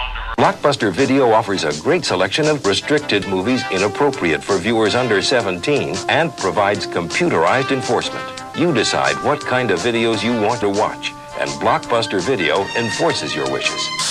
Blockbuster Video offers a great selection of restricted movies inappropriate for viewers under 17 and provides computerized enforcement. You decide what kind of videos you want to watch, and Blockbuster Video enforces your wishes.